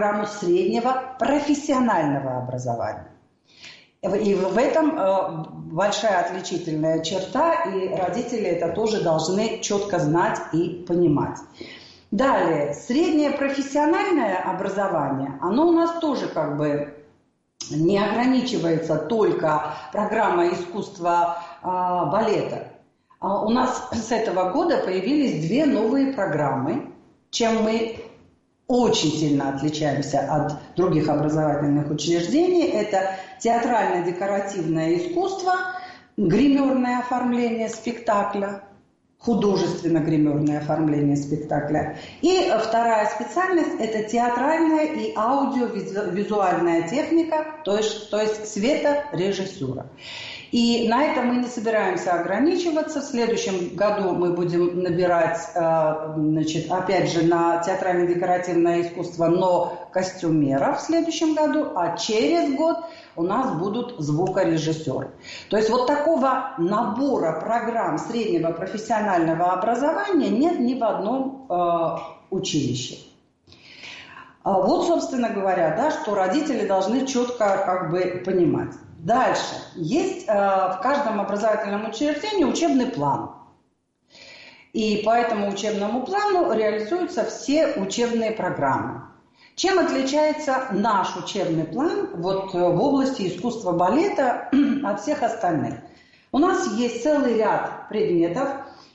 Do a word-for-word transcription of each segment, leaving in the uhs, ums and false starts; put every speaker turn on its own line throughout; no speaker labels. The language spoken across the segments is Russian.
программу среднего профессионального образования. И в этом э, большая отличительная черта, и родители это тоже должны четко знать и понимать. Далее, среднее профессиональное образование, оно у нас тоже как бы не ограничивается только программой искусства э, балета. А у нас с этого года появились две новые программы, чем мы очень сильно отличаемся от других образовательных учреждений. Это театрально-декоративное искусство, гримерное оформление спектакля, художественно-гримерное оформление спектакля. И вторая специальность – это театральная и аудиовизуальная техника, то есть, то есть светорежиссура. И на этом мы не собираемся ограничиваться. В следующем году мы будем набирать, значит, опять же, на театрально-декоративное искусство, но костюмеров в следующем году, а через год у нас будут звукорежиссеры. То есть вот такого набора программ среднего профессионального образования нет ни в одном э, училище. Вот, собственно говоря, да, что родители должны четко как бы понимать. Дальше. Есть э, в каждом образовательном учреждении учебный план. И по этому учебному плану реализуются все учебные программы. Чем отличается наш учебный план вот, в области искусства балета от всех остальных? У нас есть целый ряд предметов,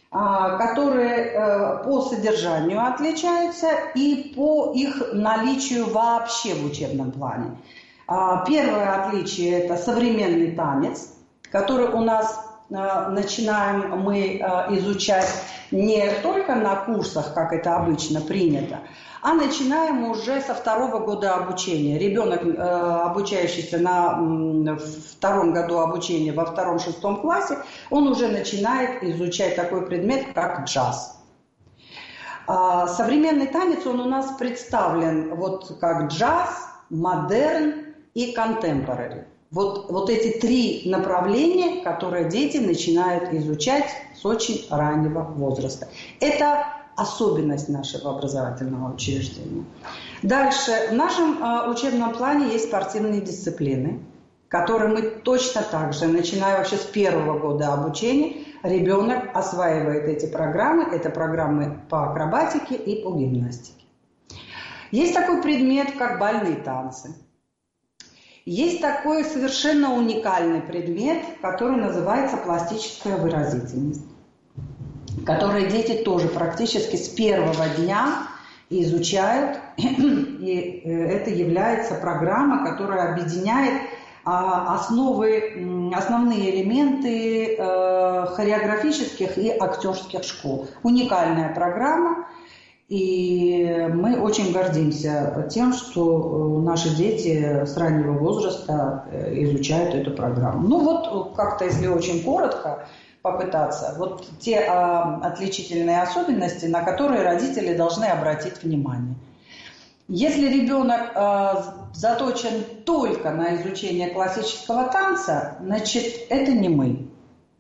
которые по содержанию отличаются и по их наличию вообще в учебном плане. Первое отличие – это современный танец, который у нас начинаем мы изучать не только на курсах, как это обычно принято, а начинаем уже со второго года обучения. Ребенок, обучающийся на втором году обучения во втором-шестом классе, он уже начинает изучать такой предмет, как джаз. Современный танец, он у нас представлен вот как джаз, модерн и контемпорари. Вот, вот эти три направления, которые дети начинают изучать с очень раннего возраста. Это особенность нашего образовательного учреждения. Дальше. В нашем э, учебном плане есть спортивные дисциплины, которые мы точно так же, начиная вообще с первого года обучения, ребенок осваивает эти программы. Это программы по акробатике и по гимнастике. Есть такой предмет, как бальные танцы. Есть такой совершенно уникальный предмет, который называется пластическая выразительность, который дети тоже практически с первого дня изучают. И это является программа, которая объединяет основы, основные элементы хореографических и актерских школ. Уникальная программа. И мы очень гордимся тем, что наши дети с раннего возраста изучают эту программу. Ну вот как-то, если очень коротко попытаться, вот те а, отличительные особенности, на которые родители должны обратить внимание. Если ребенок а, заточен только на изучение классического танца, значит, это не мы.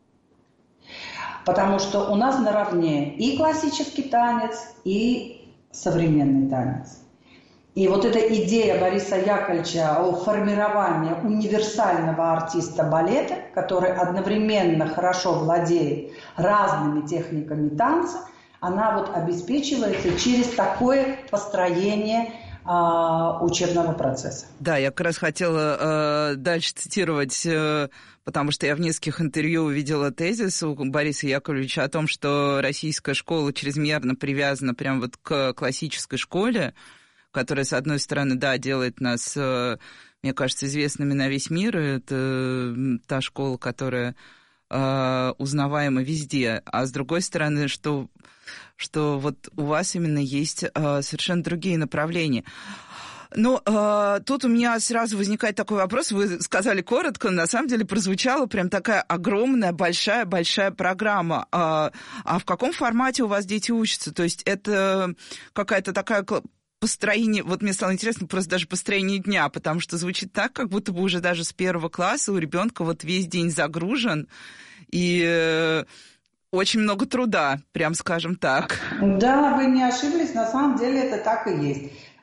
Потому что у нас наравне и классический танец, и современный танец. И вот эта идея Бориса Яковлевича о формировании универсального артиста балета, который одновременно хорошо владеет разными техниками танца, она вот обеспечивается через такое построение учебного процесса.
Да, я как раз хотела э, дальше цитировать, э, потому что я в нескольких интервью увидела тезис у Бориса Яковлевича о том, что российская школа чрезмерно привязана прямо вот к классической школе, которая, с одной стороны, да, делает нас, э, мне кажется, известными на весь мир. Это та школа, которая э, узнаваема везде. А с другой стороны, что... что вот у вас именно есть э, совершенно другие направления. Ну, э, тут у меня сразу возникает такой вопрос. Вы сказали коротко, на самом деле прозвучала прям такая огромная, большая-большая программа. А, а в каком формате у вас дети учатся? То есть это какая-то такая построение... Вот мне стало интересно просто даже построение дня, потому что звучит так, как будто бы уже даже с первого класса у ребенка вот весь день загружен, и... Э, очень много труда, прям скажем так.
Да, вы не ошиблись, на самом деле это так и есть.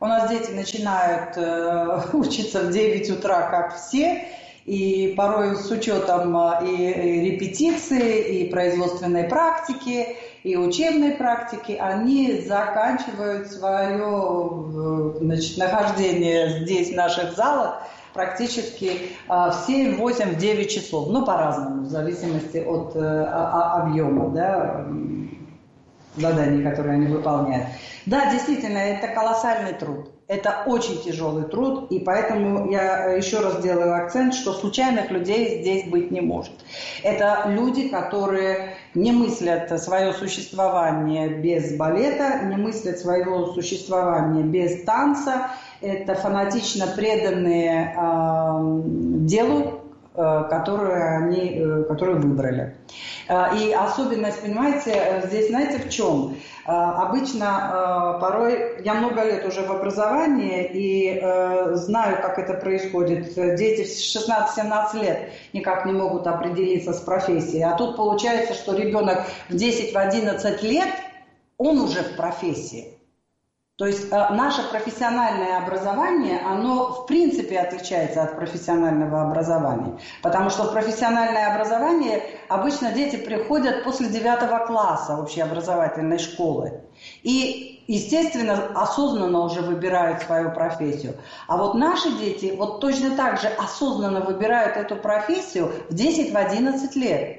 У нас дети начинают э, учиться в девять утра, как все, и порой с учетом и, и репетиции, и производственной практики, и учебной практики, они заканчивают свое, значит, нахождение здесь, в наших залах, практически в семь, восемь, девять часов. Ну, по-разному, в зависимости от объема, да, заданий, которые они выполняют. Да, действительно, это колоссальный труд. Это очень тяжелый труд, и поэтому я еще раз делаю акцент, что случайных людей здесь быть не может. Это люди, которые не мыслят свое существование без балета, не мыслят своего существования без танца. Это фанатично преданные э, делу, э, которое они, э, которое выбрали. И особенность, понимаете, здесь, знаете, в чем? Обычно, порой, я много лет уже в образовании и знаю, как это происходит. Дети в шестнадцать-семнадцать лет никак не могут определиться с профессией. А тут получается, что ребенок в десять-одиннадцать лет, он уже в профессии. То есть наше профессиональное образование, оно в принципе отличается от профессионального образования. Потому что в профессиональное образование обычно дети приходят после девятого класса общеобразовательной школы. И, естественно, осознанно уже выбирают свою профессию. А вот наши дети вот точно так же осознанно выбирают эту профессию в десять-одиннадцать лет.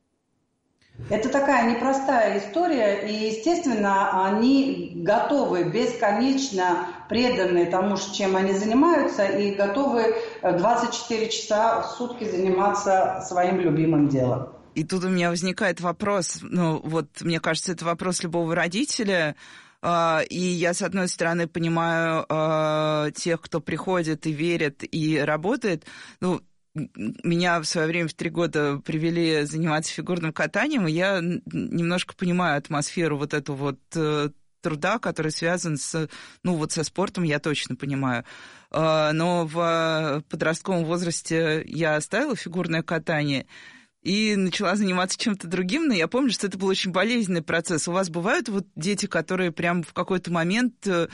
Это такая непростая история, и, естественно, они готовы, бесконечно преданы тому, чем они занимаются, и готовы двадцать четыре часа в сутки заниматься своим любимым делом.
И тут у меня возникает вопрос, ну вот, мне кажется, это вопрос любого родителя, и я, с одной стороны, понимаю тех, кто приходит и верит, и работает, ну, меня в свое время в три года привели заниматься фигурным катанием, и я немножко понимаю атмосферу вот эту вот труда, который связан с, ну, вот со спортом, я точно понимаю. Но в подростковом возрасте я оставила фигурное катание и начала заниматься чем-то другим, но я помню, что это был очень болезненный процесс. У вас бывают вот дети, которые прям в какой-то момент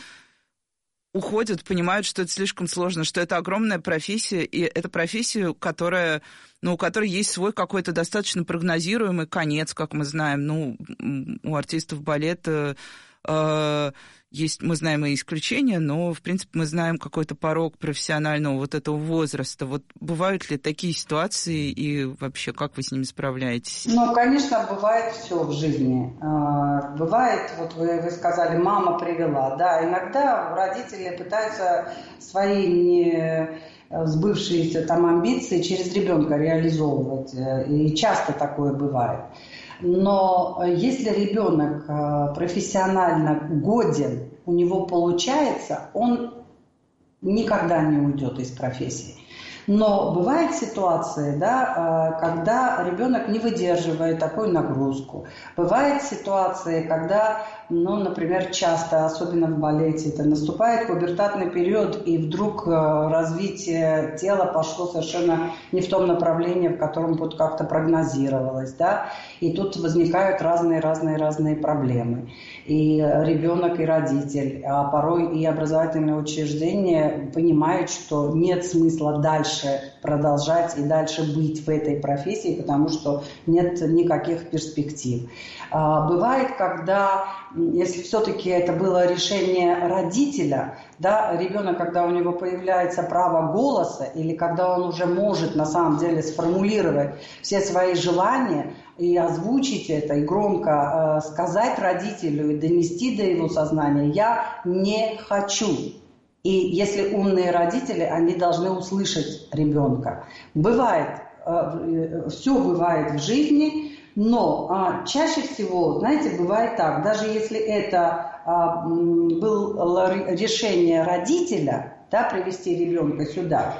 уходят, понимают, что это слишком сложно, что это огромная профессия, и это профессия, которая, ну, у которой есть свой какой-то достаточно прогнозируемый конец, как мы знаем. Ну, у артистов балета э, есть, мы знаем и исключения, но, в принципе, мы знаем какой-то порог профессионального вот этого возраста. Вот бывают ли такие ситуации, и вообще, как вы с ними справляетесь?
Ну, конечно, бывает все в жизни. Бывает, вот вы, вы сказали, мама привела. Да, иногда родители пытаются свои не сбывшиеся там амбиции через ребенка реализовывать. И часто такое бывает. Но если ребенок профессионально годен, у него получается, он никогда не уйдет из профессии. Но бывают ситуации, да, когда ребенок не выдерживает такую нагрузку. Бывают ситуации, когда, ну, например, часто, особенно в балете, это наступает пубертатный период, и вдруг развитие тела пошло совершенно не в том направлении, в котором вот как-то прогнозировалось, да, и тут возникают разные-разные-разные проблемы. И ребенок, и родитель, а порой и образовательные учреждения понимают, что нет смысла дальше продолжать и дальше быть в этой профессии, потому что нет никаких перспектив. Бывает, когда, если все-таки это было решение родителя, да, ребенок, когда у него появляется право голоса, или когда он уже может на самом деле сформулировать все свои желания, и озвучить это, и громко э, сказать родителю, и донести до его сознания: я не хочу. И если умные родители, они должны услышать ребенка. Бывает, э, все бывает в жизни, но э, чаще всего, знаете, бывает так, даже если это э, было решение родителя, да, привести ребенка сюда,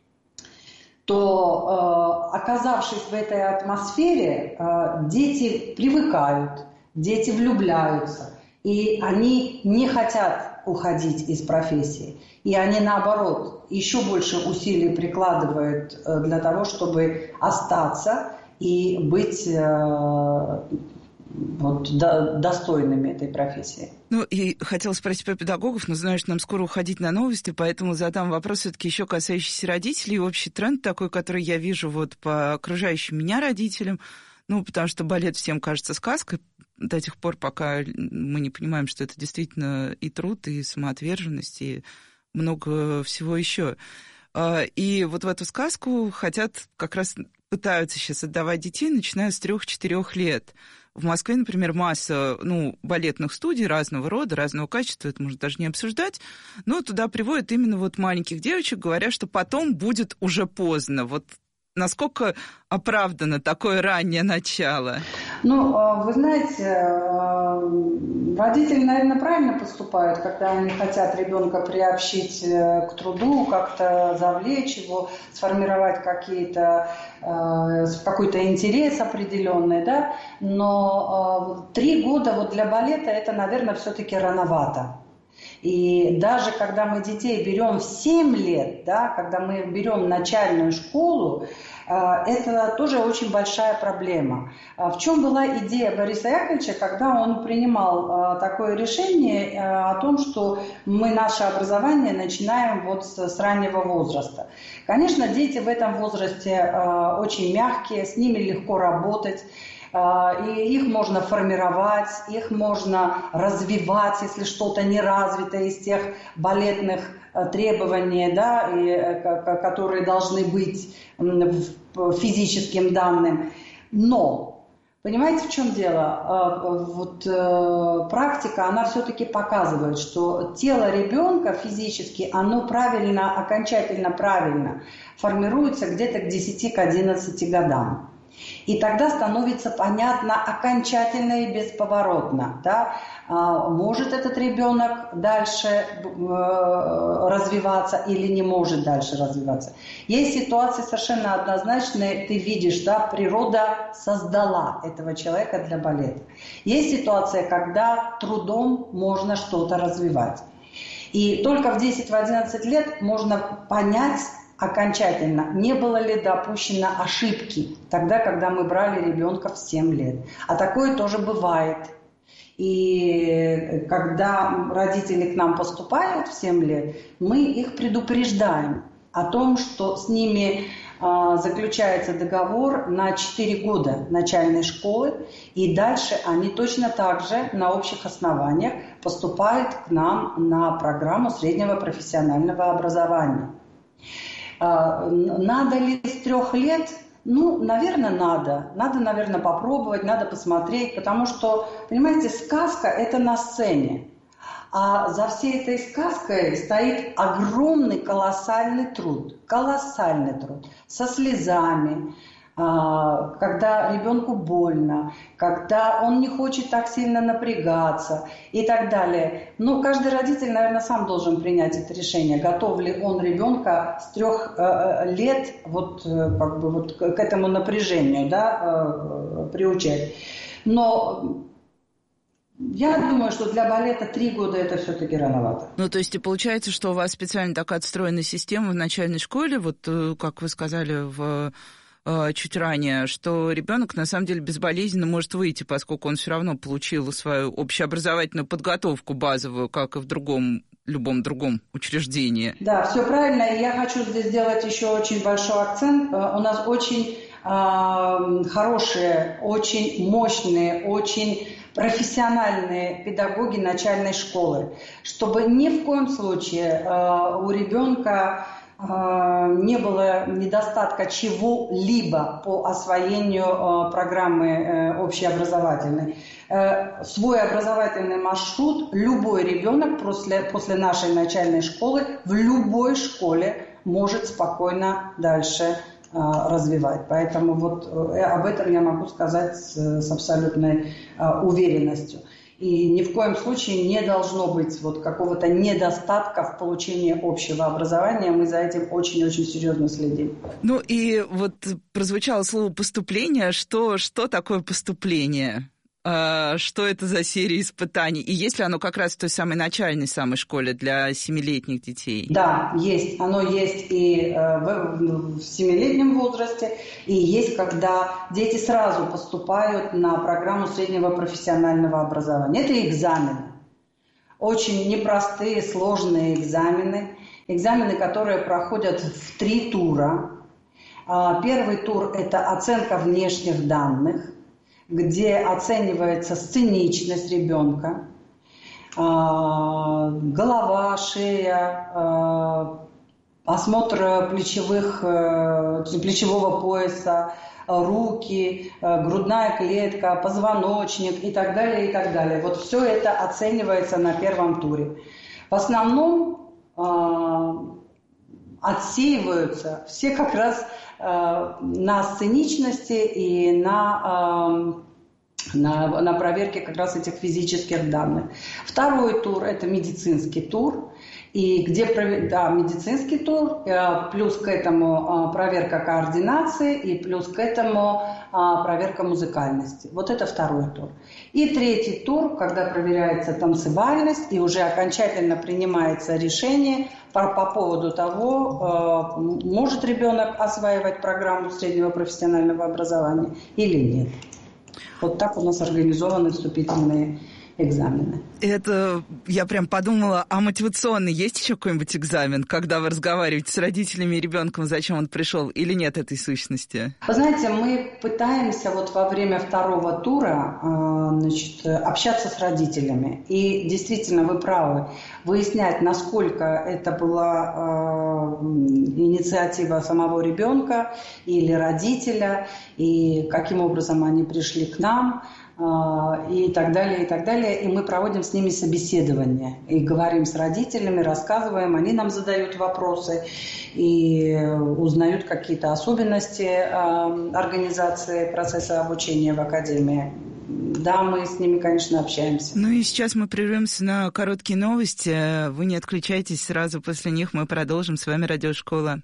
то, э, оказавшись в этой атмосфере, э, дети привыкают, дети влюбляются, и они не хотят уходить из профессии. И они, наоборот, еще больше усилий прикладывают э, для того, чтобы остаться и быть э, вот, до, достойными этой профессии.
Ну, и хотела спросить про педагогов, но знаю, что нам скоро уходить на новости, поэтому задам вопрос все-таки еще касающийся родителей. Общий тренд такой, который я вижу вот по окружающим меня родителям, ну, потому что балет всем кажется сказкой до тех пор, пока мы не понимаем, что это действительно и труд, и самоотверженность, и много всего еще. И вот в эту сказку хотят, как раз пытаются сейчас отдавать детей, начиная с трех-четырех лет. В Москве, например, масса, ну, балетных студий разного рода, разного качества, это можно даже не обсуждать, но туда приводят именно вот маленьких девочек, говоря, что потом будет уже поздно. Вот насколько оправдано такое раннее начало?
Ну, вы знаете, родители, наверное, правильно поступают, когда они хотят ребенка приобщить к труду, как-то завлечь его, сформировать какие-то, какой-то интерес определенный, да, но три года вот для балета это, наверное, все-таки рановато. И даже когда мы детей берем в семь лет, да, когда мы берем начальную школу, это тоже очень большая проблема. В чем была идея Бориса Яковлевича, когда он принимал такое решение о том, что мы наше образование начинаем вот с раннего возраста? Конечно, дети в этом возрасте очень мягкие, с ними легко работать. И их можно формировать, их можно развивать, если что-то не развито из тех балетных требований, да, и, которые должны быть физическим данным. Но, понимаете, в чем дело? Вот практика, она все-таки показывает, что тело ребенка физически, оно правильно, окончательно правильно формируется где-то к десяти-одиннадцати годам. И тогда становится понятно окончательно и бесповоротно, да, может этот ребенок дальше развиваться или не может дальше развиваться. Есть ситуации совершенно однозначные, ты видишь, да, природа создала этого человека для балета. Есть ситуация, когда трудом можно что-то развивать. И только в десять-одиннадцать лет можно понять окончательно, не было ли допущено ошибки тогда, когда мы брали ребенка в семь лет. А такое тоже бывает. И когда родители к нам поступают в семь лет, мы их предупреждаем о том, что с ними э, заключается договор на четыре года начальной школы, и дальше они точно так же на общих основаниях поступают к нам на программу среднего профессионального образования. Надо ли с трех лет? Ну, наверное, надо. Надо, наверное, попробовать, надо посмотреть, потому что, понимаете, сказка – это на сцене. А за всей этой сказкой стоит огромный, колоссальный труд. Колоссальный труд. Со слезами, когда ребенку больно, когда он не хочет так сильно напрягаться и так далее. Но каждый родитель, наверное, сам должен принять это решение, готов ли он ребенка с трех э, лет вот, как бы, вот к этому напряжению, да, э, приучать. Но я думаю, что для балета три года это все-таки рановато.
Ну, то есть и получается, что у вас специально такая отстроенная система в начальной школе, вот как вы сказали в... чуть ранее, что ребенок на самом деле безболезненно может выйти, поскольку он все равно получил свою общеобразовательную подготовку базовую, как и в другом, любом другом учреждении.
Да, все правильно. И я хочу здесь сделать еще очень большой акцент. У нас очень э, хорошие, очень мощные, очень профессиональные педагоги начальной школы, чтобы ни в коем случае э, у ребенка не было недостатка чего-либо по освоению программы общеобразовательной. Свой образовательный маршрут любой ребенок после, после нашей начальной школы в любой школе может спокойно дальше развивать. Поэтому вот об этом я могу сказать с абсолютной уверенностью. И ни в коем случае не должно быть вот какого-то недостатка в получении общего образования. Мы за этим очень-очень серьезно следим.
Ну и вот прозвучало слово «поступление». Что, что такое поступление? Что это за серия испытаний? И есть ли оно как раз в той самой начальной самой школе для семилетних детей?
Да, есть. Оно есть и в семилетнем возрасте, и есть, когда дети сразу поступают на программу среднего профессионального образования. Это экзамены. очень непростые, сложные экзамены. Экзамены, которые проходят в три тура. Первый тур – это оценка внешних данных, где оценивается сценичность ребенка, голова, шея, осмотр плечевых, плечевого пояса, руки, грудная клетка, позвоночник и так далее, и так далее. Вот все это оценивается на первом туре. В основном отсеиваются все как раз на сценичности и на, на, на проверке как раз этих физических данных. Второй тур – это медицинский тур. И где, да, медицинский тур, плюс к этому проверка координации и плюс к этому проверка музыкальности. Вот это второй тур. И третий тур, когда проверяется танцевальность и уже окончательно принимается решение по, по поводу того, может ребенок осваивать программу среднего профессионального образования или нет. Вот так у нас организованы вступительные экзамены.
Это я прям подумала, а мотивационный есть еще какой-нибудь экзамен, когда вы разговариваете с родителями и ребенком, зачем он пришел, или нет этой сущности?
Вы знаете, мы пытаемся вот во время второго тура значит, общаться с родителями. И действительно, вы правы, выяснять, насколько это была инициатива самого ребенка или родителя, и каким образом они пришли к нам, и так далее, и так далее. И мы проводим с ними собеседование. И говорим с родителями, рассказываем, они нам задают вопросы и узнают какие-то особенности организации процесса обучения в академии. Да, мы с ними, конечно, общаемся.
Ну и сейчас мы прервемся на короткие новости. Вы не отключайтесь, сразу после них мы продолжим. С вами Радиошкола.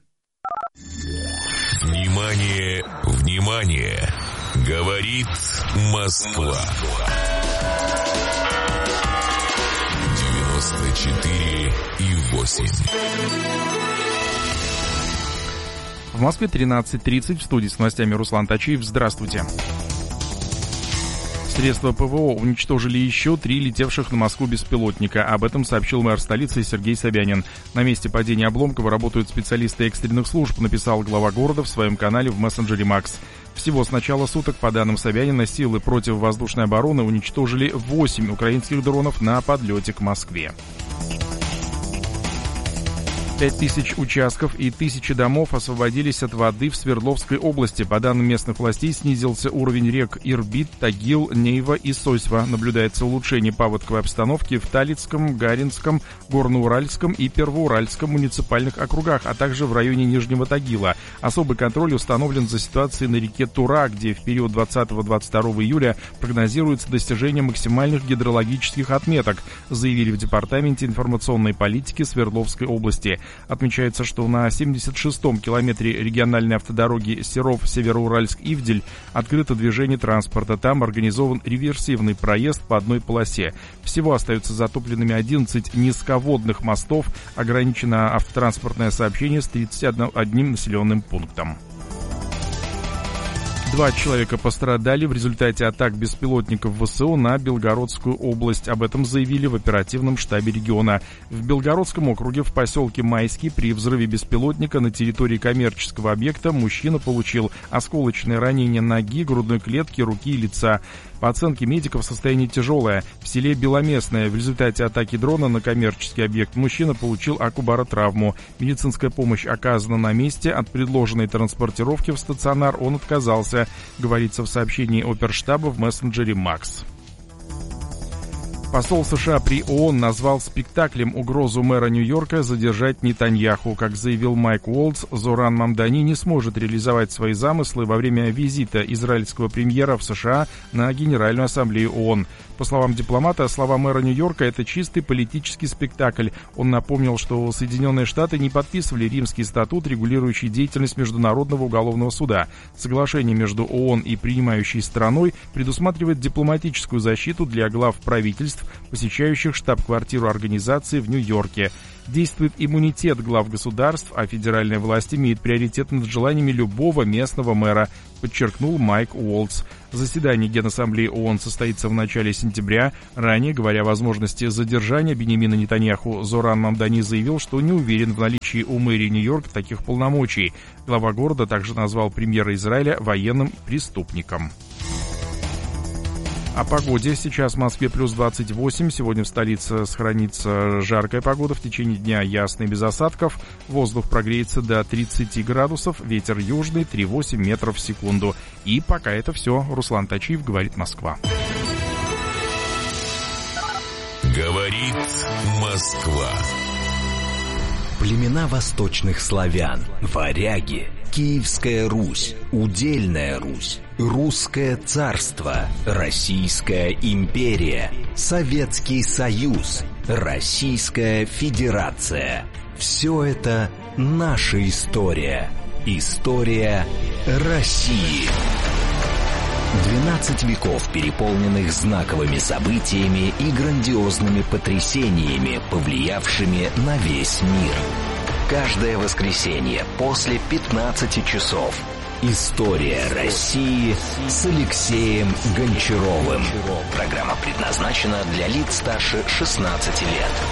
Внимание, внимание! Говорит Москва. девяносто четыре и восемь.
В Москве тринадцать тридцать. В студии с новостями Руслан Тачиев. Здравствуйте. Средства ПВО уничтожили еще три летевших на Москву беспилотника. Об этом сообщил мэр столицы Сергей Собянин. На месте падения обломков работают специалисты экстренных служб, написал глава города в своем канале в мессенджере Макс. Всего с начала суток, по данным Собянина, силы противовоздушной обороны уничтожили восемь украинских дронов на подлете к Москве. Пять тысяч участков и тысячи домов освободились от воды в Свердловской области. По данным местных властей, снизился уровень рек Ирбит, Тагил, Нейва и Сосьва. Наблюдается улучшение паводковой обстановки в Талицком, Гаринском, Горноуральском и Первоуральском муниципальных округах, а также в районе Нижнего Тагила. Особый контроль установлен за ситуацией на реке Тура, где в период двадцатого-двадцать второго июля прогнозируется достижение максимальных гидрологических отметок, заявили в Департаменте информационной политики Свердловской области. Отмечается, что на семьдесят шестом километре региональной автодороги Серов-Североуральск-Ивдель открыто движение транспорта. Там организован реверсивный проезд по одной полосе. Всего остаются затопленными одиннадцать низководных мостов. Ограничено автотранспортное сообщение с тридцатью одним населенным пунктом. Два человека пострадали в результате атак беспилотников ВСУ на Белгородскую область. Об этом заявили в оперативном штабе региона. В Белгородском округе в поселке Майский при взрыве беспилотника на территории коммерческого объекта мужчина получил осколочные ранения ноги, грудной клетки, руки и лица. По оценке медиков, состояние тяжелое. В селе Беломестное в результате атаки дрона на коммерческий объект мужчина получил акубаротравму. Медицинская помощь оказана на месте. От предложенной транспортировки в стационар он отказался, говорится в сообщении оперштаба в мессенджере Макс. Посол США при ООН назвал спектаклем угрозу мэра Нью-Йорка задержать Нетаньяху. Как заявил Майк Уолтс, Зоран Мамдани не сможет реализовать свои замыслы во время визита израильского премьера в США на Генеральную ассамблею ООН. По словам дипломата, слова мэра Нью-Йорка – это чистый политический спектакль. Он напомнил, что Соединенные Штаты не подписывали Римский статут, регулирующий деятельность Международного уголовного суда. Соглашение между ООН и принимающей страной предусматривает дипломатическую защиту для глав правительств посещающих штаб-квартиру организации в Нью-Йорке. Действует иммунитет глав государств, а федеральная власть имеет приоритет над желаниями любого местного мэра, подчеркнул Майк Уолтс. Заседание Генассамблеи ООН состоится в начале сентября. Ранее, говоря о возможности задержания Биньямина Нетаньяху, Зоран Мамдани заявил, что не уверен в наличии у мэрии Нью-Йорка таких полномочий. Глава города также назвал премьера Израиля военным преступником. О погоде. Сейчас в Москве плюс двадцать восемь. Сегодня в столице сохранится жаркая погода. В течение дня ясный, без осадков. Воздух прогреется до тридцати градусов. Ветер южный, три целых восемь десятых метров в секунду. И пока это все. Руслан Тачиев, говорит Москва.
Говорит Москва.
Племена восточных славян, варяги, Киевская Русь, Удельная Русь, Русское царство, Российская империя, Советский Союз, Российская Федерация. Все это наша история. История России. двенадцать веков, переполненных знаковыми событиями и грандиозными потрясениями, повлиявшими на весь мир. Каждое воскресенье после пятнадцати часов. История России с Алексеем Гончаровым. Программа предназначена для лиц старше шестнадцати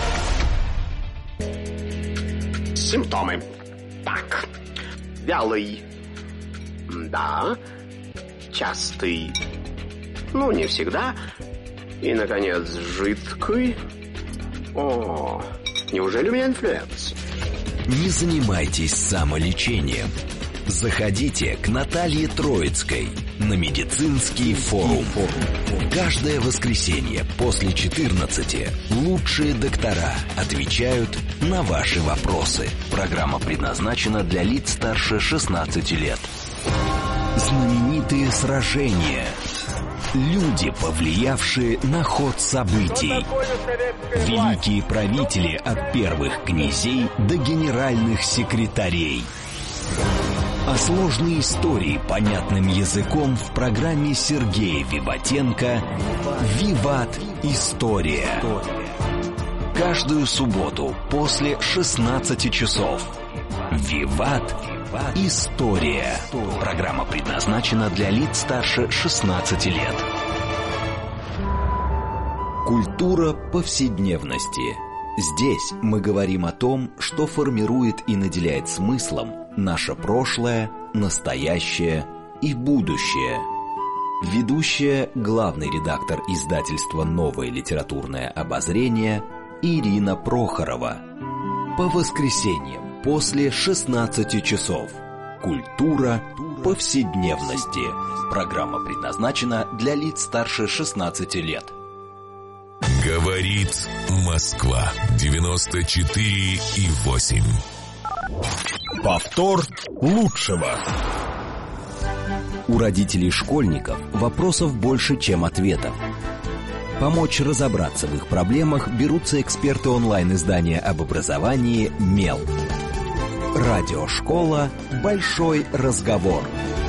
лет.
Симптомы. Так. Вялый. Да. Частый. Ну, не всегда. И, наконец, жидкий. О, неужели у меня инфлюенс?
Не занимайтесь самолечением. Заходите к Наталье Троицкой на медицинский форум. Каждое воскресенье после четырнадцати лучшие доктора отвечают на ваши вопросы. Программа предназначена для лиц старше шестнадцати лет. Знаменитые сражения. Люди, повлиявшие на ход событий. Великие правители от первых князей до генеральных секретарей. А сложные истории понятным языком в программе Сергея Виватенко «Виват. История». Каждую субботу после шестнадцати часов. «Виват. История». Программа предназначена для лиц старше шестнадцати лет. Культура повседневности. Здесь мы говорим о том, что формирует и наделяет смыслом наше прошлое, настоящее и будущее. Ведущая, главный редактор издательства «Новое литературное обозрение» Ирина Прохорова. По воскресеньям после шестнадцати часов. Культура повседневности. Программа предназначена для лиц старше шестнадцати лет.
Говорит Москва. девяносто четыре и восемь.
Повтор лучшего. У родителей школьников вопросов больше, чем ответов. Помочь разобраться в их проблемах берутся эксперты онлайн-издания об образовании «Мел». Радиошкола «Большой разговор».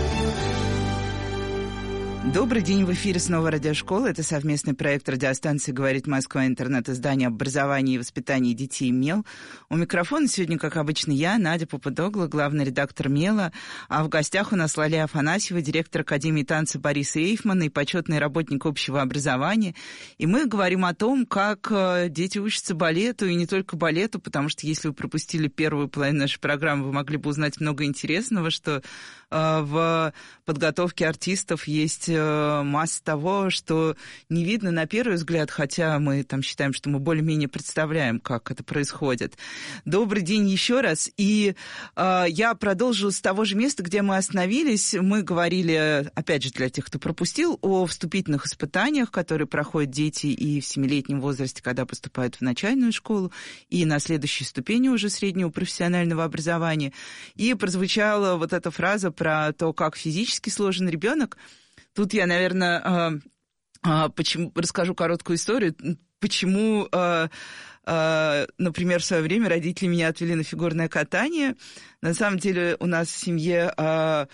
Добрый день, в эфире снова радиошкола. Это совместный проект радиостанции «Говорит Москва», интернет-издание об образовании и воспитании детей «Мел». У микрофона сегодня, как обычно, я, Надя Попудогла, главный редактор «Мела». А в гостях у нас Лалия Афанасьева, директор Академии танца Бориса Эйфмана и почетный работник общего образования. И мы говорим о том, как дети учатся балету, и не только балету, потому что если вы пропустили первую половину нашей программы, вы могли бы узнать много интересного, что в подготовке артистов есть масса того, что не видно на первый взгляд, хотя мы там считаем, что мы более-менее представляем, как это происходит. Добрый день еще раз. И э, я продолжу с того же места, где мы остановились. Мы говорили, опять же, для тех, кто пропустил, о вступительных испытаниях, которые проходят дети и в семилетнем возрасте, когда поступают в начальную школу, и на следующей ступени уже среднего профессионального образования. И прозвучала вот эта фраза про то, как физически сложен ребенок. Тут я, наверное, почему, расскажу короткую историю, почему, например, в свое время родители меня отвели на фигурное катание. На самом деле у нас в семье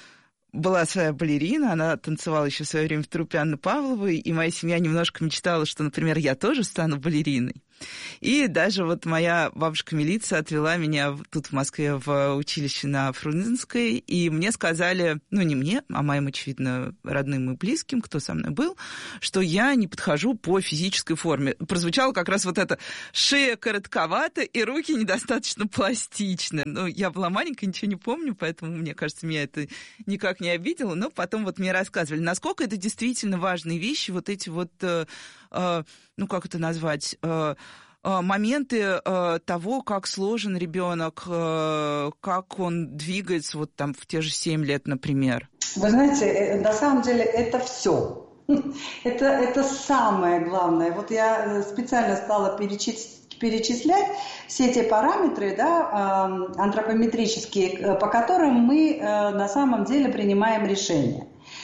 была своя балерина, она танцевала еще в свое время в труппе Анны Павловой, и моя семья немножко мечтала, что, например, я тоже стану балериной. И даже вот моя бабушка милиция отвела меня тут в Москве в училище на Фрунзенской, и мне сказали, ну не мне, а моим, очевидно, родным и близким, кто со мной был, что я не подхожу по физической форме. Прозвучало как раз вот это: шея коротковата и руки недостаточно пластичны. Ну, я была маленькая, ничего не помню, поэтому, мне кажется, меня это никак не обидело, но потом вот мне рассказывали, насколько это действительно важные вещи, вот эти вот, э, э, ну как это назвать, э, моменты э, того, как сложен ребенок, э, как он двигается вот там в те же семь лет, например.
Вы знаете, на самом деле это все. Это, это самое главное. Вот я специально стала перечислять, перечислять все эти параметры, да, антропометрические, по которым мы на самом деле принимаем решения.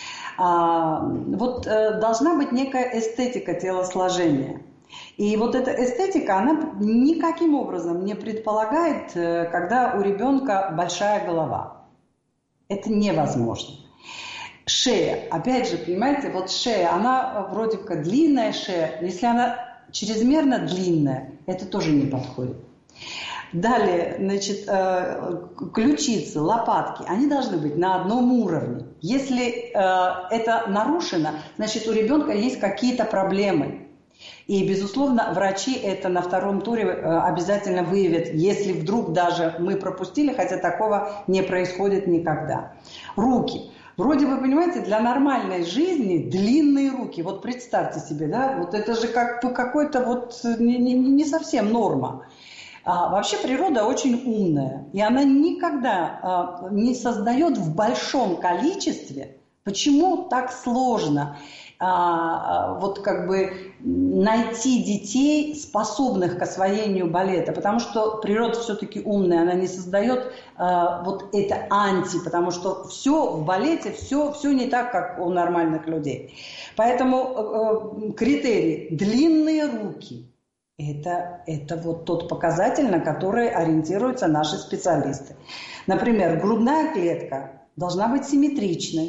Вот должна быть некая эстетика телосложения. И вот эта эстетика, она никаким образом не предполагает, когда у ребенка большая голова. Это невозможно. Шея, опять же, понимаете, вот шея, она вроде как длинная шея, если она чрезмерно длинная, это тоже не подходит. Далее, значит, ключицы, лопатки, они должны быть на одном уровне. Если это нарушено, значит, у ребенка есть какие-то проблемы. И, безусловно, врачи это на втором туре обязательно выявят, если вдруг даже мы пропустили, хотя такого не происходит никогда. Руки. Вроде бы, понимаете, для нормальной жизни длинные руки. Вот представьте себе, да, вот это же как какой-то вот не, не, не совсем норма. А вообще природа очень умная, и она никогда а, не создает в большом количестве. Почему так сложно? А, вот как бы найти детей, способных к освоению балета, потому что природа все-таки умная, она не создает а, вот это анти, потому что все в балете, все, все не так, как у нормальных людей. Поэтому а, критерий длинные руки – это, это вот тот показатель, на который ориентируются наши специалисты. Например, грудная клетка должна быть симметричной.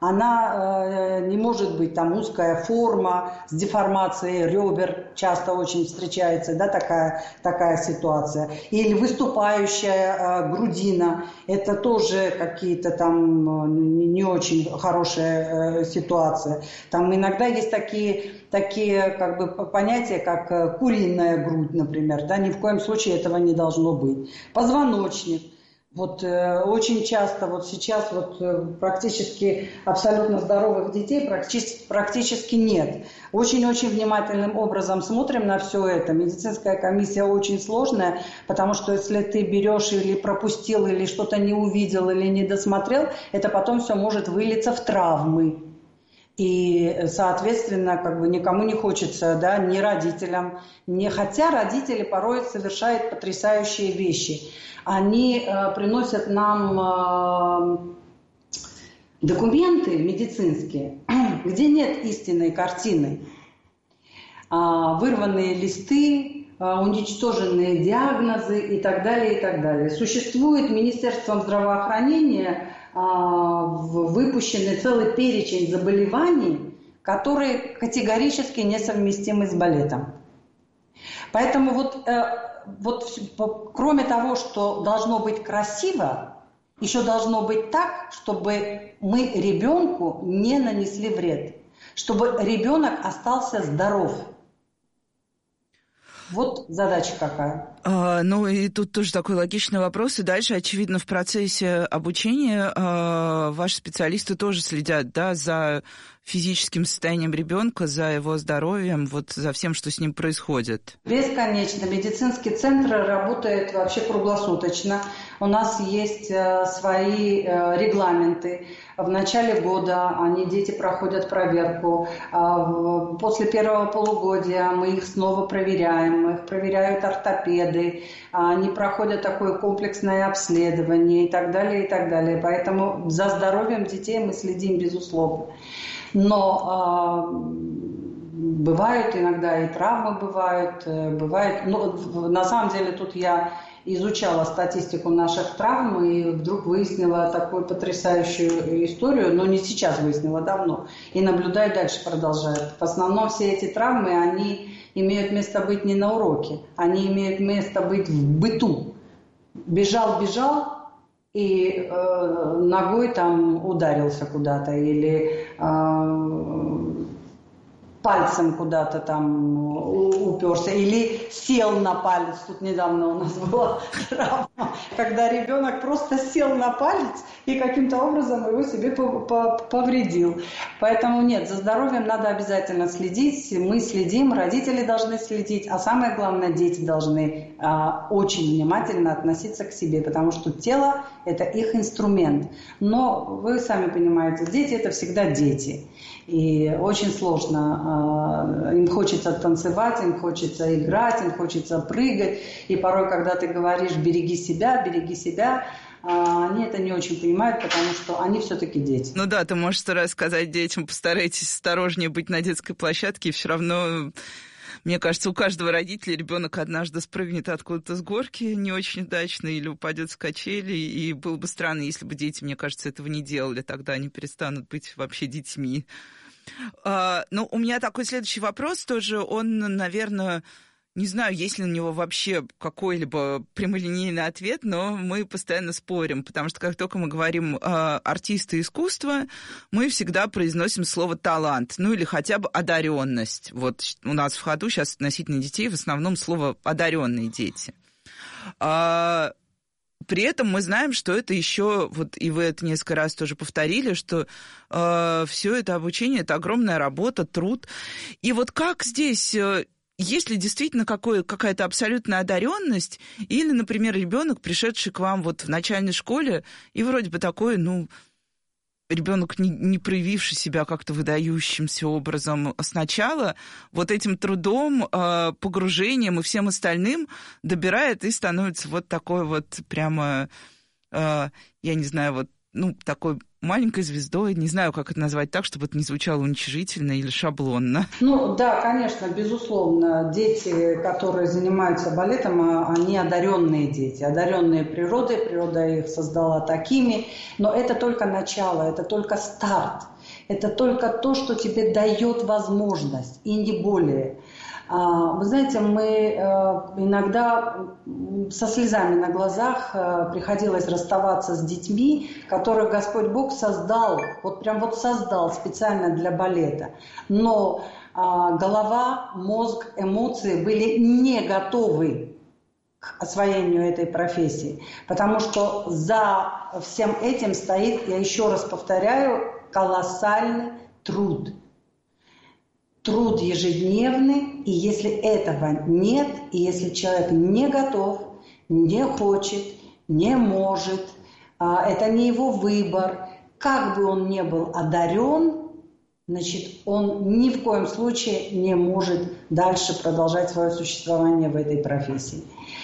Она э, не может быть там узкая форма с деформацией ребер, часто очень встречается, да, такая, такая ситуация. Или выступающая э, грудина, это тоже какие-то там не, не очень хорошая э, ситуация. Там иногда есть такие, такие как бы понятия, как куриная грудь, например, да, ни в коем случае этого не должно быть. Позвоночник. Вот э, очень часто, вот сейчас вот э, практически абсолютно здоровых детей практически, практически нет. Очень-очень внимательным образом смотрим на все это. Медицинская комиссия очень сложная, потому что если ты берешь или пропустил, или что-то не увидел, или не досмотрел, это потом все может вылиться в травмы. И, соответственно, как бы никому не хочется, да, ни родителям, ни... хотя родители порой совершают потрясающие вещи. Они э, приносят нам э, документы медицинские, где нет истинной картины. Э, вырванные листы, э, уничтоженные диагнозы и так далее, и так далее. Существует Министерством здравоохранения э, выпущенный целый перечень заболеваний, которые категорически несовместимы с балетом. Поэтому вот... Э, Вот кроме того, что должно быть красиво, еще должно быть так, чтобы мы ребенку не нанесли вред, чтобы ребенок остался здоров. Вот задача какая.
А, ну и тут тоже такой логичный вопрос. И дальше, очевидно, в процессе обучения а, ваши специалисты тоже следят, да, за физическим состоянием ребенка, за его здоровьем, вот за всем, что с ним происходит.
Бесконечно. Медицинский центр работает вообще круглосуточно. У нас есть э, свои э, регламенты. В начале года они, дети проходят проверку. Э, после первого полугодия мы их снова проверяем. Их проверяют ортопеды. Они проходят такое комплексное обследование и так далее, и так далее. Поэтому за здоровьем детей мы следим, безусловно. Но э, бывают иногда и травмы бывают, э, бывает, ну, на самом деле тут я изучала статистику наших травм и вдруг выяснила такую потрясающую историю, но не сейчас выяснила, давно, и наблюдаю дальше, продолжаю. В основном все эти травмы, они имеют место быть не на уроке, они имеют место быть в быту. Бежал, бежал, и э, ногой там ударился куда-то, или э, пальцем куда-то там уперся, или сел на палец. Тут недавно у нас была травма, когда ребенок просто сел на палец и каким-то образом его себе повредил. Поэтому нет, за здоровьем надо обязательно следить. Мы следим, родители должны следить, а самое главное, дети должны а, очень внимательно относиться к себе, потому что тело – это их инструмент. Но вы сами понимаете, дети – это всегда дети. И очень сложно. Им хочется танцевать, им хочется играть, им хочется прыгать. И порой, когда ты говоришь «береги себя, береги себя», они это не очень понимают, потому что они все-таки дети.
Ну да, ты можешь сто раз сказать детям: постарайтесь осторожнее быть на детской площадке, и все равно... Мне кажется, у каждого родителя ребенок однажды спрыгнет откуда-то с горки не очень удачно или упадет с качели, и было бы странно, если бы дети, мне кажется, этого не делали, тогда они перестанут быть вообще детьми. А, ну, у меня такой следующий вопрос тоже, он, наверное... Не знаю, есть ли на него вообще какой-либо прямолинейный ответ, но мы постоянно спорим, потому что как только мы говорим э, артисты искусства, мы всегда произносим слово талант, ну или хотя бы одаренность. Вот у нас в ходу сейчас относительно детей в основном слово одаренные дети. А, при этом мы знаем, что это еще, вот и вы это несколько раз тоже повторили, что э, все это обучение, это огромная работа, труд. И вот как здесь... Есть ли действительно какое, какая-то абсолютная одаренность, или, например, ребенок, пришедший к вам вот в начальной школе, и вроде бы такой, ну, ребенок, не, не проявивший себя как-то выдающимся образом сначала, вот этим трудом, погружением и всем остальным добирает и становится вот такой вот прямо, я не знаю, вот, ну, такой маленькой звездой, не знаю, как это назвать так, чтобы это не звучало уничижительно или шаблонно.
Ну, да, конечно, безусловно, дети, которые занимаются балетом, они одаренные дети, одаренные природой, природа их создала такими, но это только начало, это только старт, это только то, что тебе дает возможность, и не более. Вы знаете, мы иногда со слезами на глазах приходилось расставаться с детьми, которых Господь Бог создал, вот прям вот создал специально для балета. Но голова, мозг, эмоции были не готовы к освоению этой профессии, потому что за всем этим стоит, я еще раз повторяю, колоссальный труд. Труд ежедневный, и если этого нет, и если человек не готов, не хочет, не может, это не его выбор, как бы он ни был одарен, значит, он ни в коем случае не может дальше продолжать свое существование в этой профессии.